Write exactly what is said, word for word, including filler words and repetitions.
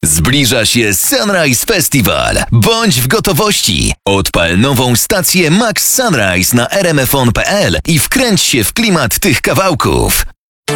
Zbliża się Sunrise Festival. Bądź w gotowości. Odpal nową stację Max Sunrise na r m f on kropka p l i wkręć się w klimat tych kawałków.